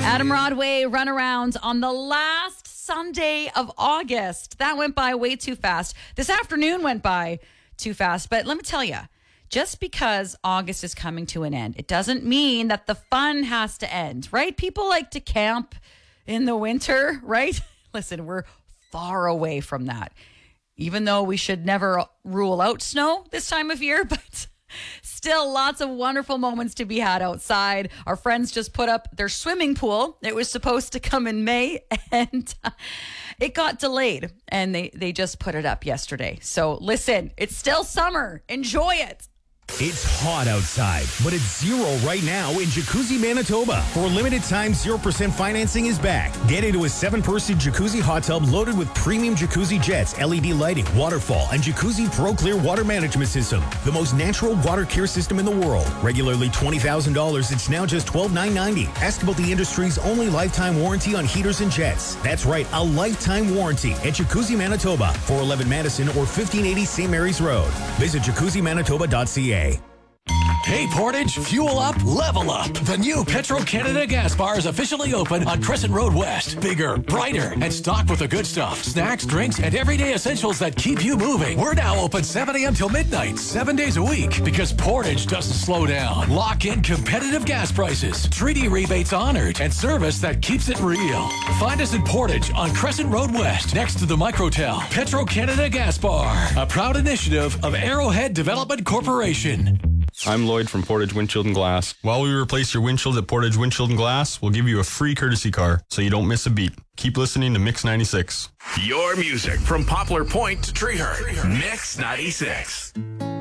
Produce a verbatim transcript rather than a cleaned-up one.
Adam Rodway, Runaround on the last Sunday of August. That went by way too fast. This afternoon went by too fast. But let me tell you, just because August is coming to an end, it doesn't mean that the fun has to end, right? People like to camp in the winter, right? Listen, we're far away from that. Even though we should never rule out snow this time of year, but still lots of wonderful moments to be had outside. Our friends just put up their swimming pool. It was supposed to come in May and uh, it got delayed and they, they just put it up yesterday. So listen, it's still summer. Enjoy it. It's hot outside, but it's zero right now in Jacuzzi, Manitoba. For a limited time, zero percent financing is back. Get into a seven-person jacuzzi hot tub loaded with premium jacuzzi jets, L E D lighting, waterfall, and Jacuzzi Pro Clear water management system. The most natural water care system in the world. Regularly twenty thousand dollars, it's now just twelve thousand nine hundred ninety. Ask about the industry's only lifetime warranty on heaters and jets. That's right, a lifetime warranty at Jacuzzi, Manitoba, four eleven Madison or fifteen eighty Saint Mary's Road. Visit jacuzzi manitoba dot c a. Hey Portage, fuel up, level up. The new Petro-Canada gas bar is officially open on Crescent Road West. Bigger, brighter, and stocked with the good stuff. Snacks, drinks, and everyday essentials that keep you moving. We're now open seven a.m. till midnight, seven days a week. Because Portage doesn't slow down. Lock in competitive gas prices, treaty rebates honored, and service that keeps it real. Find us in Portage on Crescent Road West, next to the Microtel. Petro-Canada Gas Bar, a proud initiative of Arrowhead Development Corporation. I'm Lloyd from Portage Windshield and Glass. While we replace your windshield at Portage Windshield and Glass, we'll give you a free courtesy car so you don't miss a beat. Keep listening to Mix ninety-six. Your music from Poplar Point to Treehurst. Mix ninety-six.